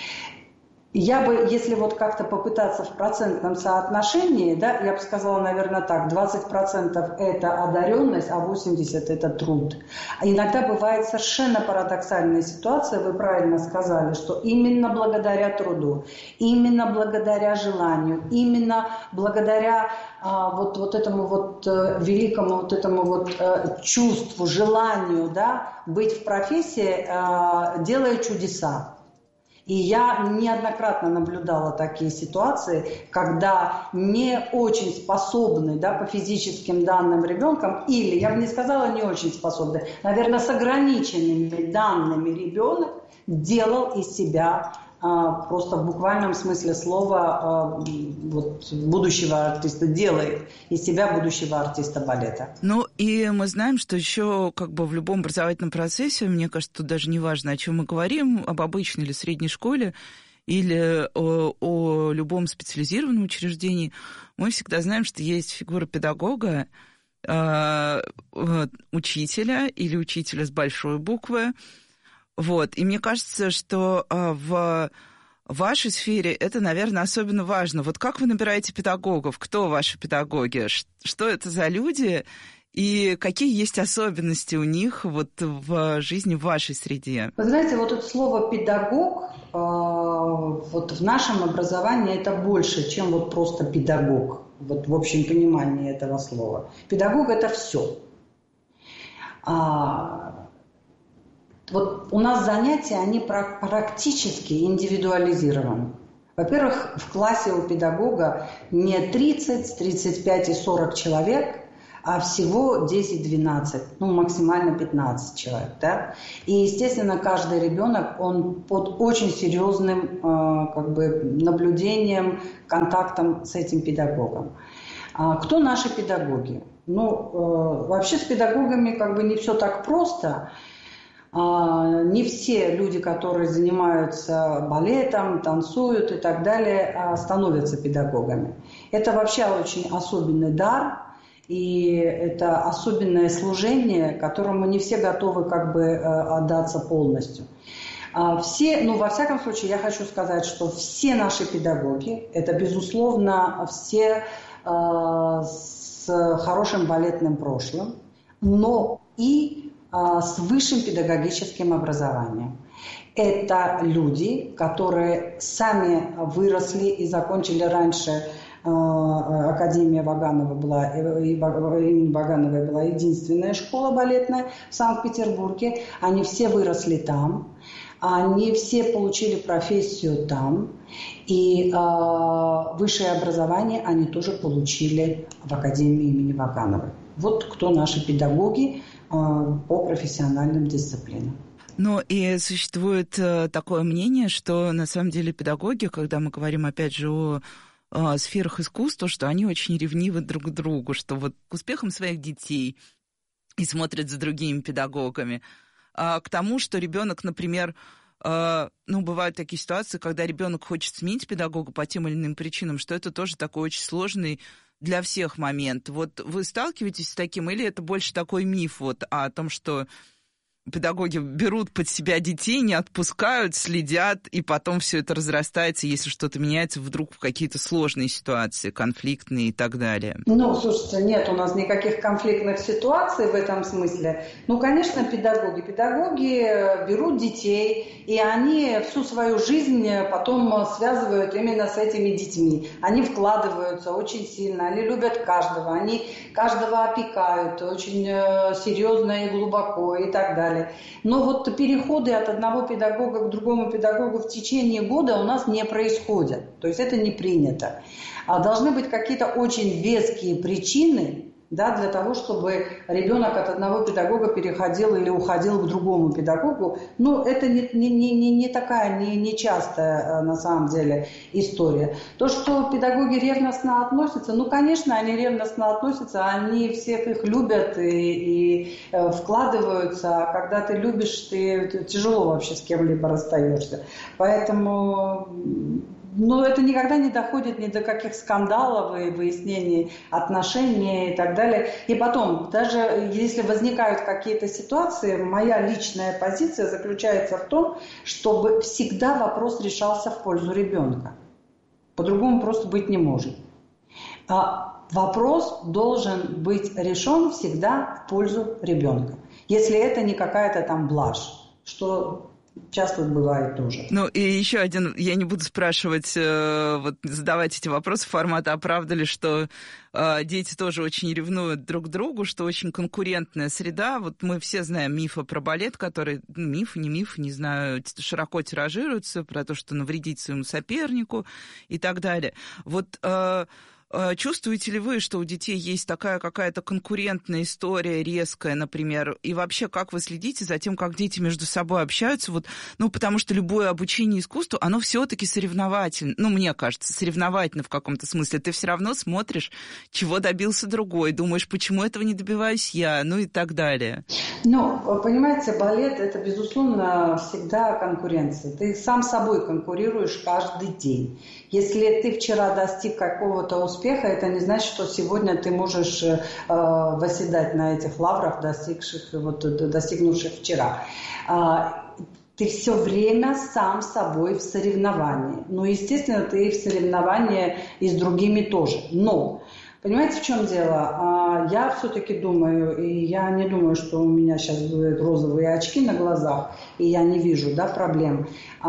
Я бы, если вот как-то попытаться в процентном соотношении, да, я бы сказала, наверное, так, двадцать процентов это одаренность, а восемьдесят процентов это труд. А иногда бывает совершенно парадоксальная ситуация, вы правильно сказали, что именно благодаря труду, именно благодаря желанию, именно благодаря а, вот, вот этому вот а, великому вот этому вот а, чувству, желанию, да, быть в профессии, а, делая чудеса. И я неоднократно наблюдала такие ситуации, когда не очень способный, да, по физическим данным ребенком, или, я бы не сказала не очень способный, наверное, с ограниченными данными ребенок делал из себя а, просто в буквальном смысле слова а, вот, будущего артиста, делает из себя будущего артиста балета.
Ну и мы знаем, что еще как бы в любом образовательном процессе, мне кажется, тут даже не важно, о чем мы говорим, об обычной или средней школе, или о, о любом специализированном учреждении, мы всегда знаем, что есть фигура педагога, э, учителя или учителя с большой буквы. Вот. И мне кажется, что э, в вашей сфере это, наверное, особенно важно. Вот как вы набираете педагогов? Кто ваши педагоги? Что это за люди? И какие есть особенности у них вот в жизни в вашей среде?
Вы знаете, вот это слово «педагог», вот в нашем образовании это больше, чем вот просто педагог, вот в общем понимании этого слова. Педагог – это все. А, вот у нас занятия, они практически индивидуализированы. Во-первых, в классе у педагога не тридцать, тридцать пять и сорок человек, а всего десять-двенадцать, ну максимально пятнадцать человек. Да? И, естественно, каждый ребенок, он под очень серьезным э, как бы, наблюдением, контактом с этим педагогом. А кто наши педагоги? Ну, э, вообще с педагогами как бы не все так просто. Не все люди, которые занимаются балетом, танцуют и так далее, становятся педагогами. Это вообще очень особенный дар, и это особенное служение, которому не все готовы как бы отдаться полностью. Все, ну, во всяком случае, я хочу сказать, что все наши педагоги, это, безусловно, все э, с хорошим балетным прошлым, но и с высшим педагогическим образованием. Это люди, которые сами выросли и закончили раньше. Академия Ваганова была, имени Вагановой была единственная школа балетная в Санкт-Петербурге. Они все выросли там. Они все получили профессию там. И э, высшее образование они тоже получили в Академии имени Вагановой. Вот кто наши педагоги по профессиональным дисциплинам.
Ну и существует э, такое мнение, что на самом деле педагоги, когда мы говорим опять же о, о сферах искусства, что они очень ревнивы друг к другу, что вот к успехам своих детей и смотрят за другими педагогами, а к тому, что ребенок, например, э, ну бывают такие ситуации, когда ребенок хочет сменить педагога по тем или иным причинам, что это тоже такой очень сложный для всех момент. Вот вы сталкиваетесь с таким, или это больше такой миф вот о том, что педагоги берут под себя детей, не отпускают, следят, и потом все это разрастается, если что-то меняется вдруг в какие-то сложные ситуации, конфликтные и так далее?
Ну, слушайте, нет у нас никаких конфликтных ситуаций в этом смысле. Ну, конечно, педагоги. Педагоги берут детей, и они всю свою жизнь потом связывают именно с этими детьми. Они вкладываются очень сильно, они любят каждого, они каждого опекают очень серьезно и глубоко и так далее. Но вот переходы от одного педагога к другому педагогу в течение года у нас не происходят. То есть это не принято. А должны быть какие-то очень веские причины, да, для того, чтобы ребенок от одного педагога переходил или уходил к другому педагогу. Ну, это не, не, не, не такая, не, не частая на самом деле история. То, что педагоги ревностно относятся, ну, конечно, они ревностно относятся, они всех их любят и, и вкладываются, а когда ты любишь, ты, ты тяжело вообще с кем-либо расстаешься. Поэтому... Но это никогда не доходит ни до каких скандалов и выяснений отношений и так далее. И потом, даже если возникают какие-то ситуации, моя личная позиция заключается в том, чтобы всегда вопрос решался в пользу ребенка. По-другому просто быть не может. А вопрос должен быть решен всегда в пользу ребенка. Если это не какая-то там блажь, что... часто бывает тоже.
Ну и еще один, я не буду спрашивать, э, вот задавать эти вопросы формата, а правда ли, что э, дети тоже очень ревнуют друг к другу, что очень конкурентная среда. Вот мы все знаем мифы про балет, которые, ну, мифы, не мифы, не знаю, широко тиражируются, про то, что навредить своему сопернику и так далее. Вот... Э, Чувствуете ли вы, что у детей есть такая какая-то конкурентная история, резкая, например? И вообще, как вы следите за тем, как дети между собой общаются? Вот, ну, потому что любое обучение искусству, оно все-таки соревновательно. Ну, мне кажется, соревновательно в каком-то смысле. Ты все равно смотришь, чего добился другой, думаешь, почему этого не добиваюсь я, ну и так далее.
Ну, понимаете, балет – это, безусловно, всегда конкуренция. Ты сам с собой конкурируешь каждый день. Если ты вчера достиг какого-то успеха, это не значит, что сегодня ты можешь э, восседать на этих лаврах, достигших, вот, достигнувших вчера. А, ты все время сам с собой в соревновании. Ну, естественно, ты в соревновании и с другими тоже. Но Понимаете, в чем дело? Я все-таки думаю, и я не думаю, что у меня сейчас будут розовые очки на глазах, и я не вижу, да, проблем.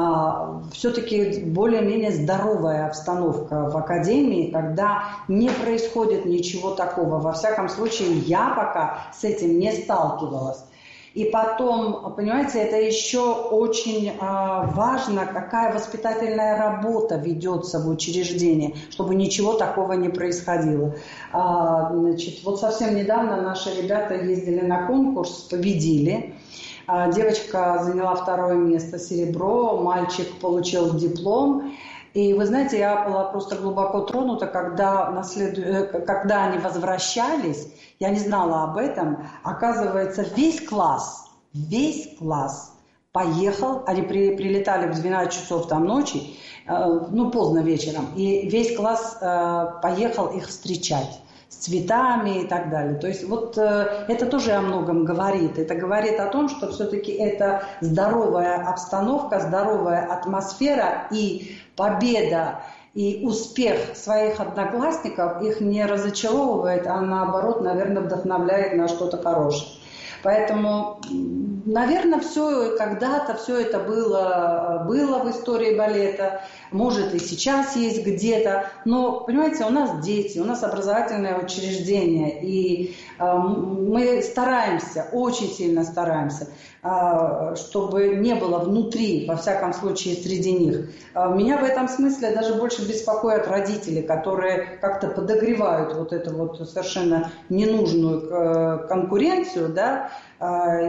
Все-таки более-менее здоровая обстановка в академии, когда не происходит ничего такого. Во всяком случае, я пока с этим не сталкивалась. И потом, понимаете, это еще очень э, важно, какая воспитательная работа ведется в учреждении, чтобы ничего такого не происходило. А, значит, вот совсем недавно наши ребята ездили на конкурс, победили. А, девочка заняла второе место, серебро, мальчик получил диплом. И вы знаете, я была просто глубоко тронута, когда, наслед... когда они возвращались, я не знала об этом, оказывается, весь класс, весь класс поехал, они при... прилетали в двенадцать часов там ночи, э, ну поздно вечером, и весь класс э, поехал их встречать с цветами и так далее. То есть вот э, это тоже о многом говорит. Это говорит о том, что все-таки это здоровая обстановка, здоровая атмосфера и победа и успех своих одноклассников их не разочаровывает, а наоборот, наверное, вдохновляет на что-то хорошее. Поэтому, наверное, все когда-то все это было, было в истории балета, может и сейчас есть где-то, но, понимаете, у нас дети, у нас образовательное учреждение, и э, мы стараемся, очень сильно стараемся, э, чтобы не было внутри, во всяком случае, среди них. Э, меня в этом смысле даже больше беспокоят родители, которые как-то подогревают вот эту вот совершенно ненужную э, конкуренцию, да, э,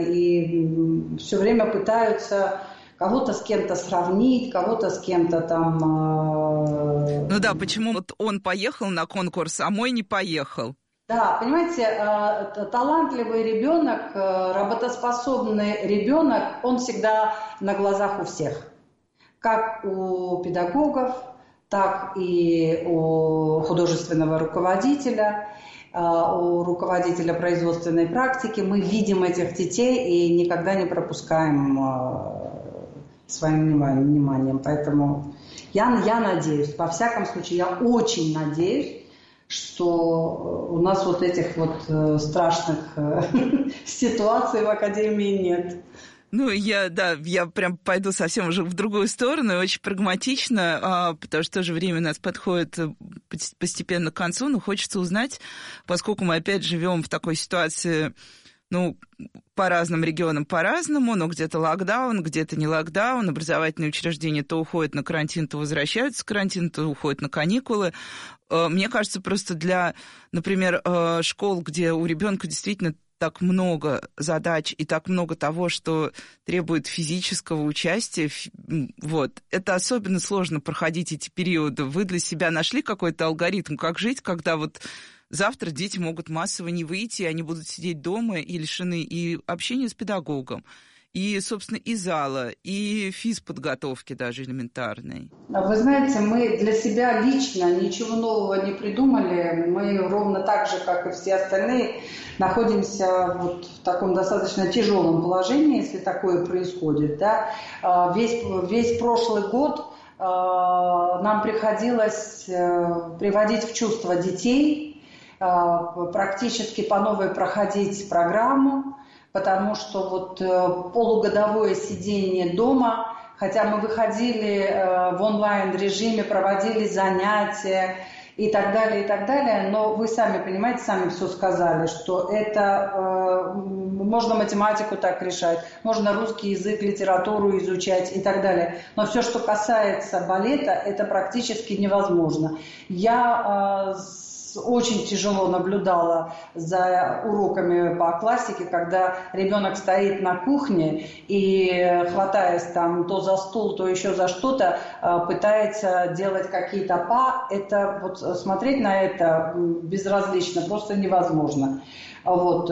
и все время пытаются кого-то с кем-то сравнить, кого-то с кем-то там... Э...
Ну да, почему вот он поехал на конкурс, а мой не поехал?
Да, понимаете, э, талантливый ребенок, э, работоспособный ребенок, он всегда на глазах у всех. Как у педагогов, так и у художественного руководителя, э, у руководителя производственной практики. Мы видим этих детей и никогда не пропускаем... Э, своим вниманием. Поэтому я, я надеюсь, во всяком случае, я очень надеюсь, что у нас вот этих вот страшных ситуаций в академии нет.
Ну, я, да, я прям пойду совсем уже в другую сторону, очень прагматично, потому что тоже время у нас подходит постепенно к концу, но хочется узнать, поскольку мы опять живем в такой ситуации, ну, по разным регионам по-разному, но где-то локдаун, где-то не локдаун, образовательные учреждения то уходят на карантин, то возвращаются с карантина, то уходят на каникулы. Мне кажется, просто для, например, школ, где у ребенка действительно так много задач и так много того, что требует физического участия, вот, это особенно сложно проходить эти периоды. Вы для себя нашли какой-то алгоритм, как жить, когда вот завтра дети могут массово не выйти, они будут сидеть дома и лишены и общения с педагогом, и, собственно, и зала, и физподготовки даже элементарной.
Вы знаете, мы для себя лично ничего нового не придумали. Мы ровно так же, как и все остальные, находимся вот в таком достаточно тяжелом положении, если такое происходит. Да? Весь, весь прошлый год нам приходилось приводить в чувство детей, практически по новой проходить программу, потому что вот полугодовое сидение дома, хотя мы выходили в онлайн-режиме, проводили занятия и так далее, и так далее, но вы сами понимаете, сами все сказали, что это можно математику так решать, можно русский язык, литературу изучать и так далее, но все, что касается балета, это практически невозможно. Я очень тяжело наблюдала за уроками по классике, когда ребенок стоит на кухне и, хватаясь там то за стул, то еще за что-то, пытается делать какие-то па. Это вот смотреть на это безразлично, просто невозможно. Вот.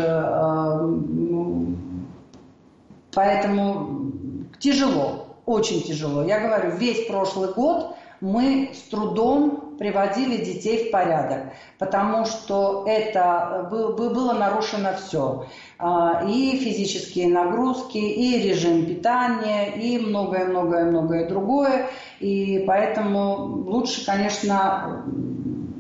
Поэтому тяжело, очень тяжело. Я говорю, весь прошлый год мы с трудом приводили детей в порядок, потому что это было нарушено все. И физические нагрузки, и режим питания, и многое-многое-многое другое. И поэтому лучше, конечно,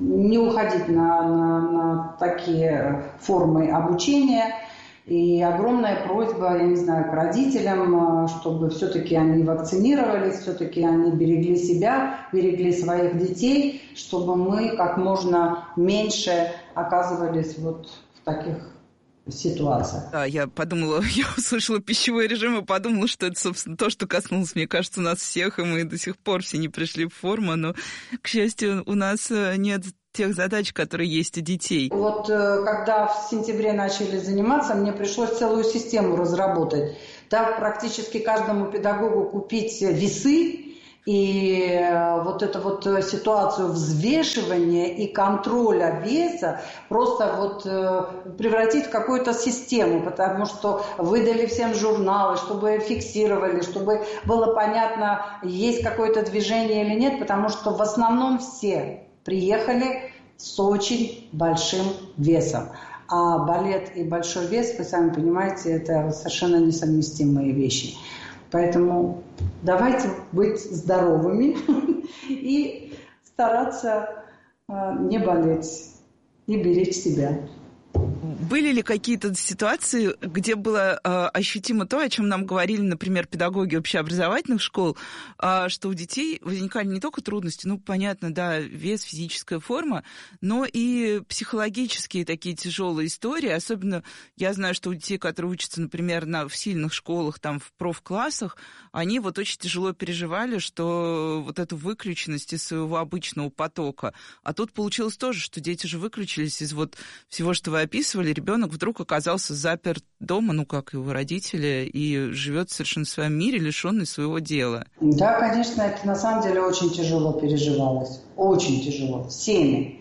не уходить на, на, на такие формы обучения. И огромная просьба, я не знаю, к родителям, чтобы все-таки они вакцинировались, все-таки они берегли себя, берегли своих детей, чтобы мы как можно меньше оказывались вот в таких ситуациях.
Да, я подумала, я услышала пищевой режим и подумала, что это, собственно, то, что коснулось, мне кажется, нас всех, и мы до сих пор все не пришли в форму, но, к счастью, у нас нет тех задач, которые есть у детей.
Вот когда в сентябре начали заниматься, мне пришлось целую систему разработать. Так практически каждому педагогу купить весы, и вот эту вот ситуацию взвешивания и контроля веса просто вот превратить в какую-то систему, потому что выдали всем журналы, чтобы фиксировали, чтобы было понятно, есть какое-то движение или нет, потому что в основном все приехали с очень большим весом. А балет и большой вес, вы сами понимаете, это совершенно несовместимые вещи. Поэтому давайте быть здоровыми и стараться не болеть и беречь себя.
Были ли какие-то ситуации, где было э, ощутимо то, о чем нам говорили, например, педагоги общеобразовательных школ, э, что у детей возникали не только трудности, ну, понятно, да, вес, физическая форма, но и психологические такие тяжелые истории. Особенно я знаю, что у детей, которые учатся, например, на, в сильных школах, там, в профклассах, они вот очень тяжело переживали, что вот эту выключенность из своего обычного потока. А тут получилось тоже, что дети же выключились из вот всего, что вы описывали, ребенок вдруг оказался заперт дома, ну, как его родители, и живет совершенно в своем мире, лишенный своего дела.
Да, конечно, это на самом деле очень тяжело переживалось. Очень тяжело. Всеми.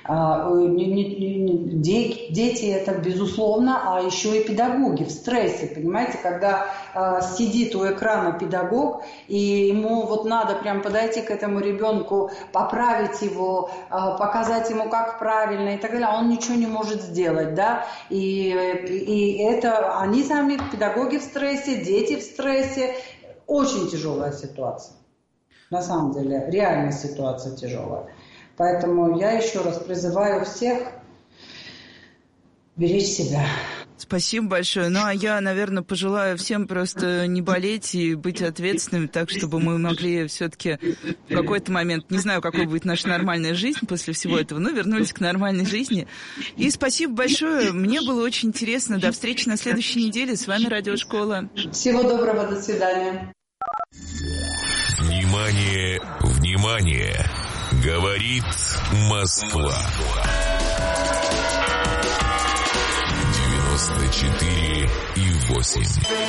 Дети это безусловно, а еще и педагоги в стрессе, понимаете, когда э, сидит у экрана педагог, и ему вот надо прям подойти к этому ребенку, поправить его, э, показать ему, как правильно и так далее, а он ничего не может сделать, да, и, и это они сами, педагоги в стрессе, дети в стрессе, очень тяжелая ситуация, на самом деле, реальная ситуация тяжелая. Поэтому я еще раз призываю всех беречь себя.
Спасибо большое. Ну, а я, наверное, пожелаю всем просто не болеть и быть ответственными, так, чтобы мы могли все-таки в какой-то момент, не знаю, какой будет наша нормальная жизнь после всего этого, но вернулись к нормальной жизни. И спасибо большое. Мне было очень интересно. До встречи на следующей неделе. С вами Радиошкола.
Всего доброго. До свидания.
Внимание, внимание! Говорит Москва. девяносто четыре и восемь.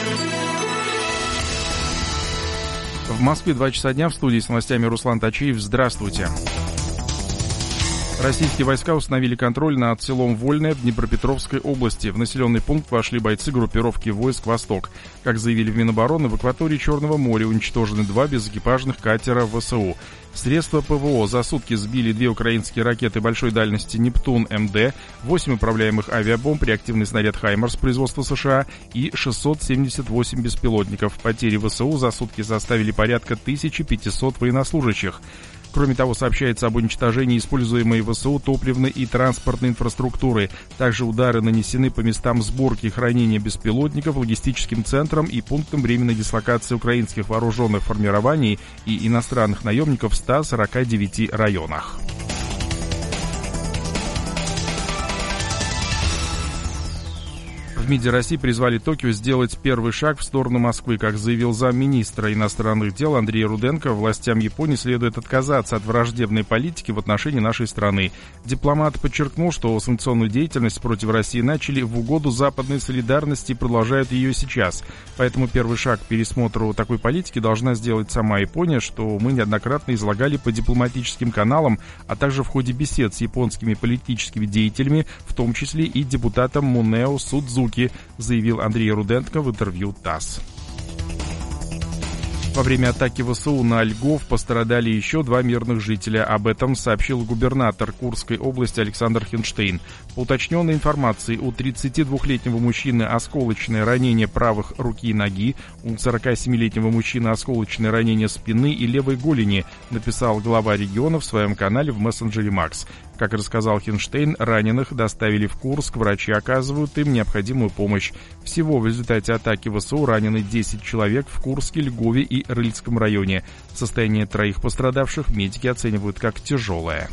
В Москве два часа дня, в студии с новостями Руслан Тачиев. Здравствуйте. Российские войска установили контроль над селом Вольное в Днепропетровской области. В населенный пункт вошли бойцы группировки войск «Восток». Как заявили в Минобороны, в акватории Черного моря уничтожены два безэкипажных катера ВСУ. Средства ПВО за сутки сбили две украинские ракеты большой дальности «Нептун-МД», восемь управляемых авиабомб, реактивный снаряд «Хаймарс» производства США и шестьсот семьдесят восемь беспилотников. Потери ВСУ за сутки составили порядка тысяча пятьсот военнослужащих. Кроме того, сообщается об уничтожении используемой ВСУ топливной и транспортной инфраструктуры. Также удары нанесены по местам сборки и хранения беспилотников, логистическим центрам и пунктам временной дислокации украинских вооруженных формирований и иностранных наемников в ста сорока девяти районах. В МИДе России призвали Токио сделать первый шаг в сторону Москвы. Как заявил замминистра иностранных дел Андрей Руденко, властям Японии следует отказаться от враждебной политики в отношении нашей страны. Дипломат подчеркнул, что санкционную деятельность против России начали в угоду западной солидарности и продолжают ее сейчас. Поэтому первый шаг к пересмотру такой политики должна сделать сама Япония, что мы неоднократно излагали по дипломатическим каналам, а также в ходе бесед с японскими политическими деятелями, в том числе и депутатом Мунео Судзуки, заявил Андрей Руденко в интервью ТАСС. Во время атаки ВСУ на Льгов пострадали еще два мирных жителя. Об этом сообщил губернатор Курской области Александр Хинштейн. По уточненной информации, у тридцатидвухлетнего мужчины осколочное ранение правых руки и ноги, у сорокасемилетнего мужчины осколочное ранение спины и левой голени, написал глава региона в своем канале в мессенджере Макс. Как рассказал Хинштейн, раненых доставили в Курск, врачи оказывают им необходимую помощь. Всего в результате атаки ВСУ ранены десять человек в Курске, Льгове и Рыльском районе. Состояние троих пострадавших медики оценивают как тяжелое.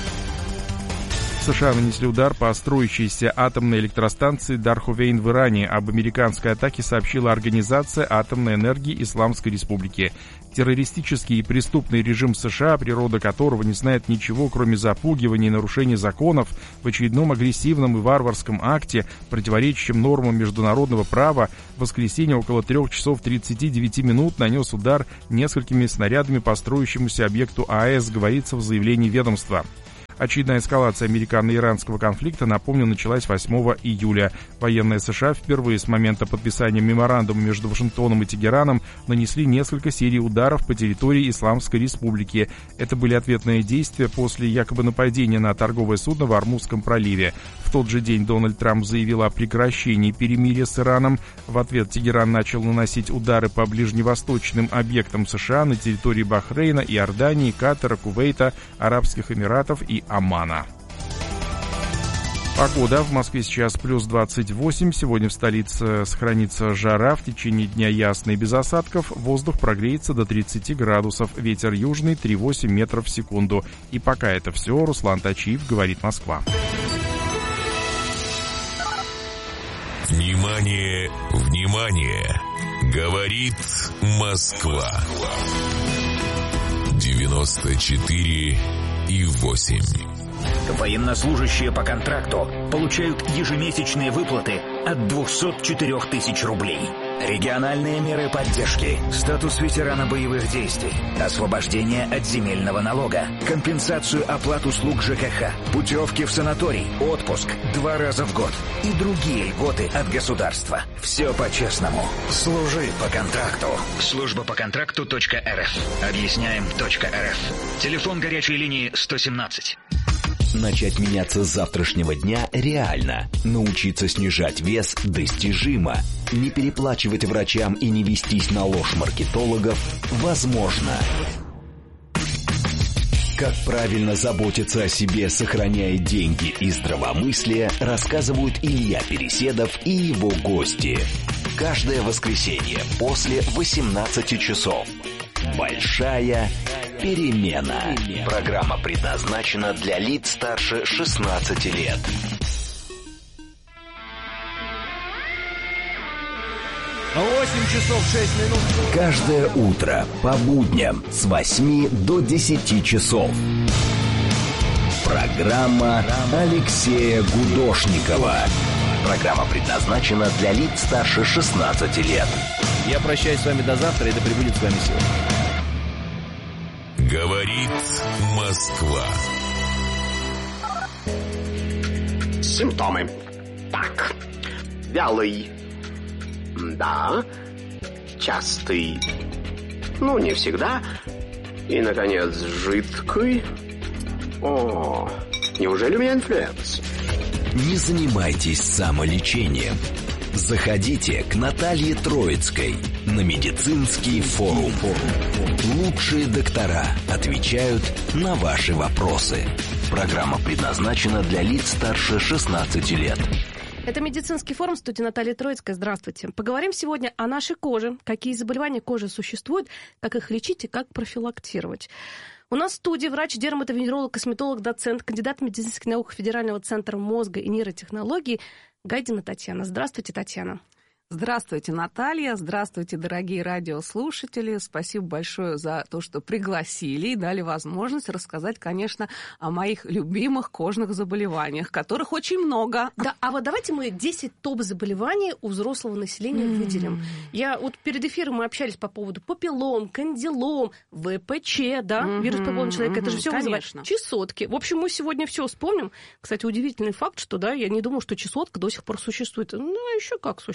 США нанесли удар по строящейся атомной электростанции Дар-Хувейн в Иране. Об американской атаке сообщила Организация атомной энергии Исламской Республики. Террористический и преступный режим США, природа которого не знает ничего, кроме запугивания и нарушения законов, в очередном агрессивном и варварском акте, противоречащем нормам международного права, в воскресенье около трех часов тридцати девяти минут нанес удар несколькими снарядами по строящемуся объекту АЭС, говорится в заявлении ведомства. Очередная эскалация американо-иранского конфликта, напомню, началась восьмого июля. Военные США впервые с момента подписания меморандума между Вашингтоном и Тегераном нанесли несколько серий ударов по территории Исламской Республики. Это были ответные действия после якобы нападения на торговое судно в Ормузском проливе. В тот же день Дональд Трамп заявил о прекращении перемирия с Ираном. В ответ Тегеран начал наносить удары по ближневосточным объектам США на территории Бахрейна, Иордании, Катара, Кувейта, Арабских Эмиратов и Омана. Погода. В Москве сейчас плюс двадцать восемь. Сегодня в столице сохранится жара. В течение дня ясно и без осадков. Воздух прогреется до тридцати градусов. Ветер южный три целых восемь десятых метров в секунду. И пока это все. Руслан Тачиев, говорит Москва.
Внимание, внимание! Говорит Москва. девяносто четыре и восемь.
Военнослужащие по контракту получают ежемесячные выплаты от двухсот четырёх тысяч рублей. Региональные меры поддержки, статус ветерана боевых действий, освобождение от земельного налога, компенсацию оплат услуг ЖКХ, путевки в санаторий, отпуск два раза в год и другие льготы от государства. Все по-честному. Служи по контракту. Служба по контракту точка эр эф. Объясняем точка эр эф. Телефон горячей линии сто семнадцать.
Начать меняться с завтрашнего дня реально. Научиться снижать вес достижимо. Не переплачивать врачам и не вестись на ложь маркетологов возможно. Как правильно заботиться о себе, сохраняя деньги и здравомыслие, рассказывают Илья Переседов и его гости. Каждое воскресенье после восемнадцати часов. Большая перемена. Программа предназначена для лиц старше шестнадцати лет.
восемь часов шесть минут.
Каждое утро по будням с восьми до десяти часов. Программа Алексея Гудошникова. Программа предназначена для лиц старше шестнадцати лет.
Я прощаюсь с вами до завтра, и да пребудет с вами сила.
Говорит Москва.
Симптомы. Так. Вялый. Да. Частый. Ну, не всегда. И, наконец, жидкий. О, неужели у меня инфлюенс?
Не занимайтесь самолечением. Заходите к Наталье Троицкой на медицинский форум. Лучшие доктора отвечают на ваши вопросы. Программа предназначена для лиц старше шестнадцати лет.
Это медицинский форум, в студии Наталья Троицкая. Здравствуйте. Поговорим сегодня о нашей коже. Какие заболевания кожи существуют, как их лечить и как профилактировать. У нас в студии врач-дерматовенеролог, косметолог, доцент, кандидат медицинских наук Федерального центра мозга и нейротехнологий Гайдина Татьяна. Здравствуйте, Татьяна.
Здравствуйте, Наталья. Здравствуйте, дорогие радиослушатели. Спасибо большое за то, что пригласили и дали возможность рассказать, конечно, о моих любимых кожных заболеваниях, которых очень много.
Да, а вот давайте мы десять топ-заболеваний у взрослого населения mm. выделим. Я вот перед эфиром мы общались по поводу папиллом, кандилом, ВПЧ, да, mm-hmm. вирус папиллома человека. Mm-hmm. Это же все вызывает. Чесотки. В общем, мы сегодня все вспомним. Кстати, удивительный факт, что, да, я не думала, что чесотка до сих пор существует. Ну, а еще как существует.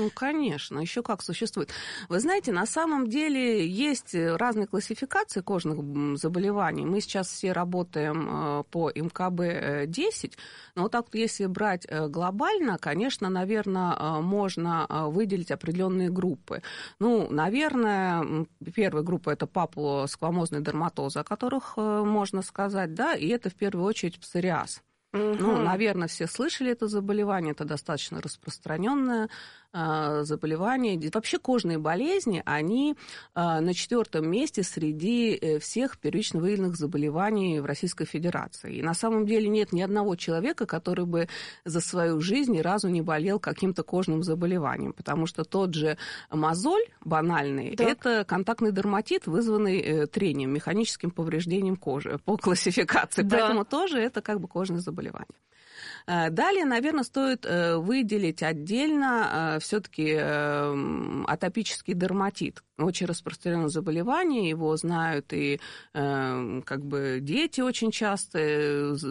Ну, конечно, еще как существует. Вы знаете, на самом деле есть разные классификации кожных заболеваний. Мы сейчас все работаем по эм ка бэ десять, но вот так вот если брать глобально, конечно, наверное, можно выделить определенные группы. Ну, наверное, первая группа – это папулосквамозные дерматозы, о которых можно сказать, да, и это в первую очередь псориаз. Uh-huh. Ну, наверное, все слышали это заболевание, это достаточно распространенное э, заболевание. Вообще кожные болезни, они э, на четвертом месте среди всех первично выявленных заболеваний в Российской Федерации. И на самом деле нет ни одного человека, который бы за свою жизнь ни разу не болел каким-то кожным заболеванием, потому что тот же мозоль банальный, так. это контактный дерматит, вызванный э, трением, механическим повреждением кожи по классификации. Да. Поэтому тоже это как бы кожное заболевание. Далее, наверное, стоит выделить отдельно все-таки атопический дерматит. Очень распространенное заболевание, его знают и как бы дети очень часто,